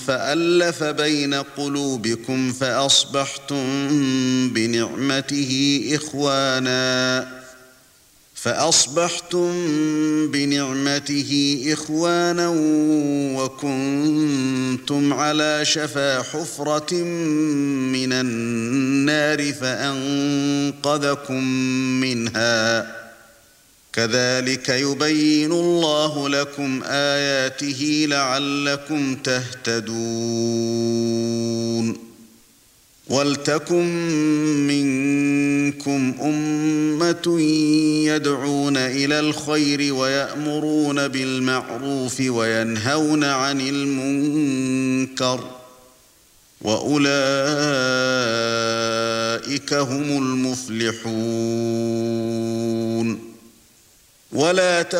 فألف بين قلوبكم فأصبحتم بنعمته إخوانا وكنتم على شفا حفرة من النار فأنقذكم منها كذلك يبين الله لكم آياته لعلكم تهتدون ولتكن منكم أمة يدعون إلى الخير ويأمرون بالمعروف وينهون عن المنكر وأولئك هم المفلحون ولا